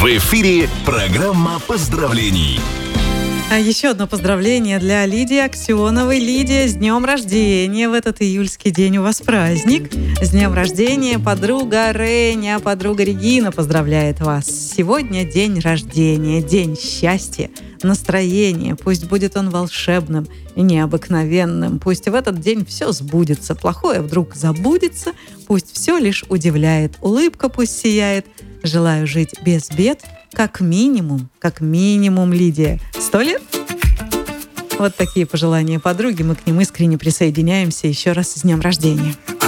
В эфире программа поздравлений. А еще одно поздравление для Лидии Аксеновой. Лидия, с днем рождения! В этот июльский день у вас праздник. С днем рождения подруга Реня, подруга Регина поздравляет вас. Сегодня день рождения, день счастья, настроения. Пусть будет он волшебным и необыкновенным. Пусть в этот день все сбудется, плохое вдруг забудется. Пусть все лишь удивляет, улыбка пусть сияет. Желаю жить без бед, как минимум, Лидия. 100 лет? Вот такие пожелания подруги. Мы к ним искренне присоединяемся. Еще раз с днем рождения.